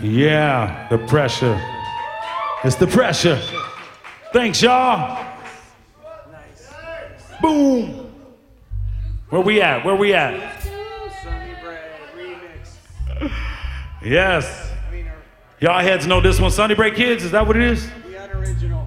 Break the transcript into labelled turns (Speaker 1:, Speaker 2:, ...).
Speaker 1: Yeah, the pressure. It's the pressure. Thanks, y'all.
Speaker 2: Nice.
Speaker 1: Boom. Where we at? Where we at?
Speaker 2: Sunny Bread remix.
Speaker 1: Yes.
Speaker 2: I mean,
Speaker 1: Y'all heads know this one. Sunday Break Kids, is that what it is?
Speaker 2: the unoriginal.